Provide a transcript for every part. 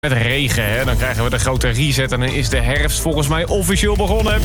Met regen, hè? Dan krijgen we de grote reset en dan is de herfst volgens mij officieel begonnen.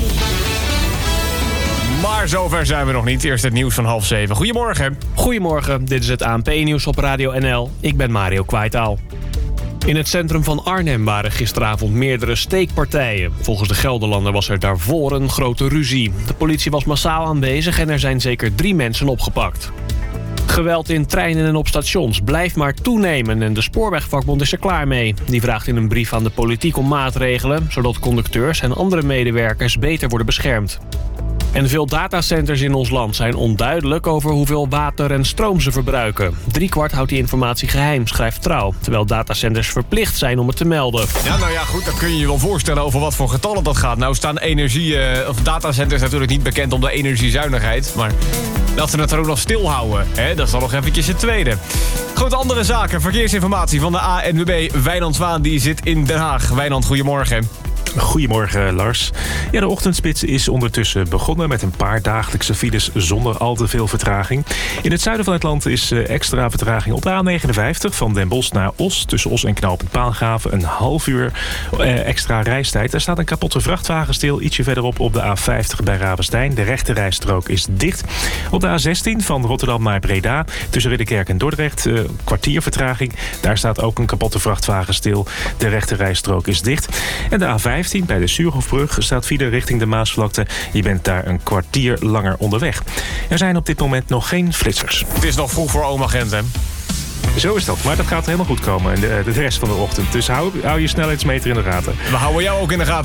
Maar zover zijn we nog niet. Eerst het nieuws van 6:30. Goedemorgen. Goedemorgen, dit is het ANP-nieuws op Radio NL. Ik ben Mario Kwaitaal. In het centrum van Arnhem waren gisteravond meerdere steekpartijen. Volgens de Gelderlander was er daarvoor een grote ruzie. De politie was massaal aanwezig en er zijn zeker 3 mensen opgepakt. Geweld in treinen en op stations blijft maar toenemen en de spoorwegvakbond is er klaar mee. Die vraagt in een brief aan de politiek om maatregelen, zodat conducteurs en andere medewerkers beter worden beschermd. En veel datacenters in ons land zijn onduidelijk over hoeveel water en stroom ze verbruiken. 3/4 houdt die informatie geheim, schrijft Trouw. Terwijl datacenters verplicht zijn om het te melden. Ja, nou ja, goed, dan kun je je wel voorstellen over wat voor getallen dat gaat. Nou staan datacenters natuurlijk niet bekend om de energiezuinigheid. Maar dat ze het er ook nog stilhouden, hè, dat is dan nog eventjes het tweede. Goed, andere zaken. Verkeersinformatie van de ANWB. Wijnand Zwaan, die zit in Den Haag. Wijnand, goedemorgen. Goedemorgen, Lars. Ja, de ochtendspits is ondertussen begonnen met een paar dagelijkse files zonder al te veel vertraging. In het zuiden van het land is extra vertraging op de A59 van Den Bosch naar Os. Tussen Os en knooppunt Paalgraven een half uur extra reistijd. Er staat een kapotte vrachtwagen stil ietsje verderop op de A50 bij Ravenstein. De rechte rijstrook is dicht. Op de A16 van Rotterdam naar Breda tussen Ridderkerk en Dordrecht kwartier vertraging. Daar staat ook een kapotte vrachtwagen stil. De rechte rijstrook is dicht. En de A15 bij de Suurhofbrug staat file richting de Maasvlakte. Je bent daar een kwartier langer onderweg. Er zijn op dit moment nog geen flitsers. Het is nog vroeg voor oma Gent, hè? Zo is dat, maar dat gaat helemaal goed komen in de rest van de ochtend. Dus hou je snelheidsmeter in de gaten. We houden jou ook in de gaten.